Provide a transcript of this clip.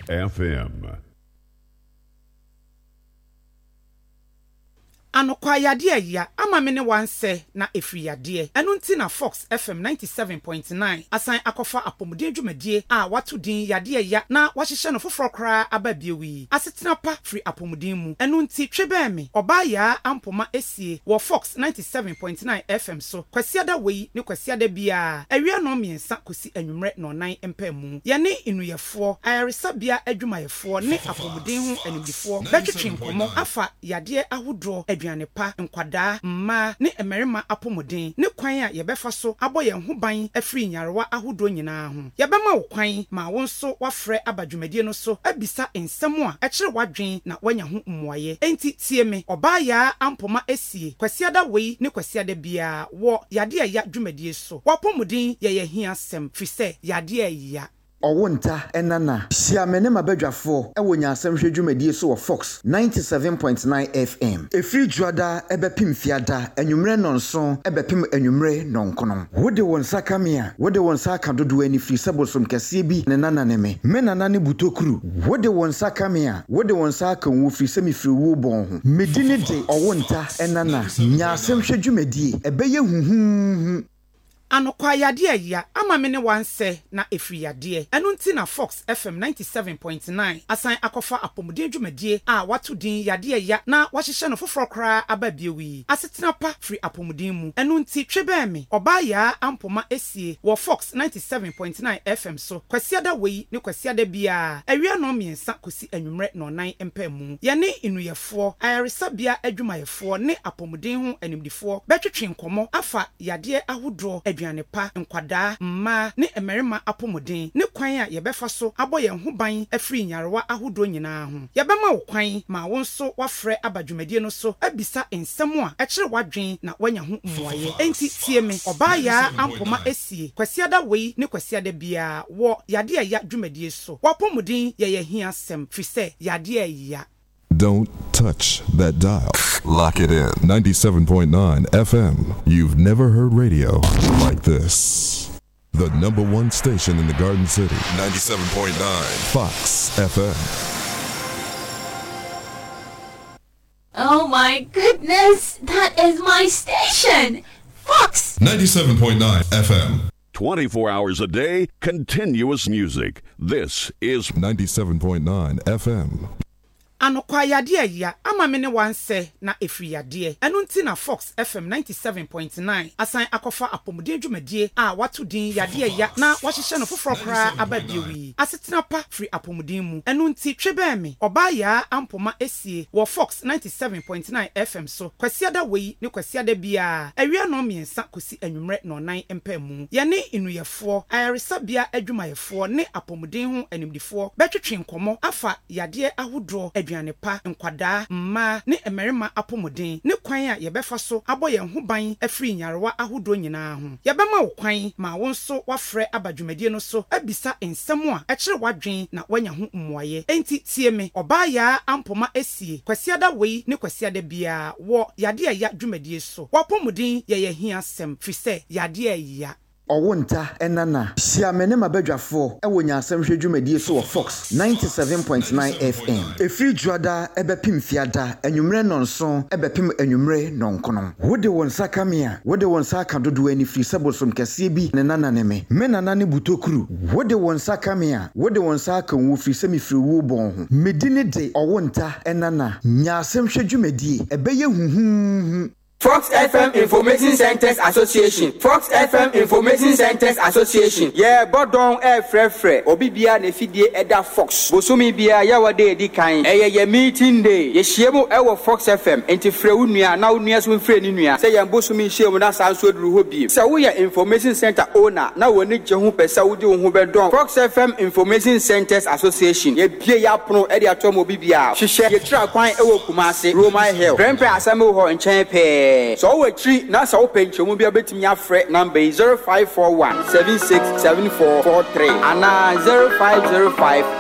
FM. Anokwa yade ya ama me ne wanse na efri yade enu nti na Fox FM 97.9 asan akofa apomuden dwumadie a watu din yade ya na wahihye no foforo kra ababiewi asetena pa free apomuden mu enu nti twebe me oba ya ampoma esie wo Fox 97.9 FM so kwasiada wei ne kwasiada bia awia no miensa kosi anwumre no nan empamu ye ne inuyefo ayaresabia adwumayefo ne apomuden hu animdifo betwetwe nkomo afa yade ahodro aduanepa nkwada mma ne emerima apomuden ne kwan a yebefa so aboye ho ban afri nyarewa ahodo nyina ho yebema wo kwan ma wo nso wafrɛ abadwumadie no so abisa ensɛm a ɛkyere wadwen na wanya ho mmuaye enti tie me oba ya ampoma esie kwasiada wei ne kwasiada bia wo yade ya dwumadie so wapomuden ye hia asɛm fi sɛ yade ya Owonta enana siamene mabadwafo ewonya asɛm hwedwumadie so wɔ Fox 97.9 FM efri juada ebepim fiada anwumre nonso ebepim anwumre nonkono wode won sakamia wode won saka dodo ani fri sabosom kase bi ne nana ne me nana ne butokuru wode won sakamia wode won saka wo fri semi fri wo bon ho medine de owonta enana nya asɛm hwedwumadie ebeye huhu Anokwa yade ya ama me ne wanse na efri yade enu nti na Fox FM 97.9 asan akofa apomuden dwumadie a watu din yade ya na wahihye no foforo kra ababiewi asetena pa free apomuden mu enu nti twebe me oba ya ampoma esie wo Fox 97.9 FM so kwasiada wei ne kwasiada bia awia no miensa kosi anwumre no nan empamu ye ne inuyefo ayaresabia adwumayefo ne apomuden hu animdifo betwetwe nkomo afa yade ahodro aduanepa nkwada mma ne emerima apomuden ne kwan a yebefa so aboye ho ban afri nyarewa ahodo nyina ho yebema wo kwan ma wo nso wafrɛ abadwumadie no so abisa ensɛm a ɛkyere wadwen na wanya ho mmuaye enti tie me oba ya ampoma esie kwasiada wei ne kwasiada bia wo yade ya dwumadie so wapomuden ye hia asɛm fi sɛ yade ya. Don't touch that dial. Lock it in. 97.9 FM. You've never heard radio like this. The #1 station in the Garden City. 97.9 Fox FM. Oh my goodness, that is my station. Fox 97.9 FM. 24 hours a day, continuous music. This is 97.9 FM. Anokwa yade ya ama me ne wanse na efri yade enu nti na Fox FM 97.9 asan akofa apomuden dwumadie a watu din yade ya na wahihye no foforo kra ababiewi asetena pa free apomuden mu enu nti twebe me oba ya ampoma esie wo Fox 97.9 FM so kwasiada wei ne kwasiada bia awia no miensa kosi anwumre no nan empamu ye ne inuyefo ayaresabia adwumayefo ne apomuden hu animdifo betwetwe nkomo afa yade ahodro aduanepa nkwada mma ne emerima apomuden ne kwan a yebefa so aboye ho ban afri nyarewa ahodo nyina ho yebema wo kwan ma wo nso wafrɛ abadwumadie no so abisa ensɛm a ɛkyere wadwen na wanya ho mmuaye enti tie me oba ya ampoma esie kwasiada wei ne kwasiada bia wo yade ya dwumadie so wapomuden ye hia asɛm fi sɛ yade ya. Owonta enana siamene mabadwafo ewonya asɛm hwedwumadie so wɔ Fox 97.9 FM efri juada ebepim fiada anwumre nonso ebepim anwumre nonkono wode won sakamia wode won saka dodo ani fri sabosom kase bi ne nana ne me nana ne butokuru wode won sakamia wode won saka wo fri semi fri wo bon ho medine de owonta enana nya asɛm hwedwumadie ebeye huhu Fox FM Information Centers Association. Fox FM Information Centers Association. Yeah, bodon frefre. Obibia ne fidie eda Fox. Bosumi bia ya wade edi kan. Ye meeting day. Ye shiemu ewo Fox FM. Enti fre unua na unua so mfre ni nua. Se ye bosumi shiemu na sanso duru ho bi. Se wo ye Information Center owner na woni gye ho pesa wo di wo ho bedon. Fox FM Information Centers Association. Ye bie ya prono edi atom obibia. Hihye ye tra kwan ewo Kumase, Roman Hill. Prempe asame ho nchen pe. So we tree na sa open chomu bia betimi afre number 0541 767443 and 0505